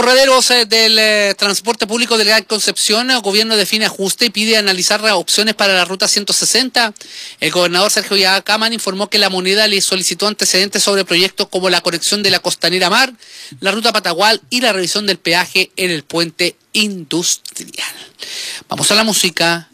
Correderos del transporte público del Gran Concepción, el gobierno define ajuste y pide analizar opciones para la ruta 160. El gobernador Sergio Yacamán informó que la moneda le solicitó antecedentes sobre proyectos como la conexión de la Costanera Mar, la ruta Patagual y la revisión del peaje en el puente industrial. Vamos a la música.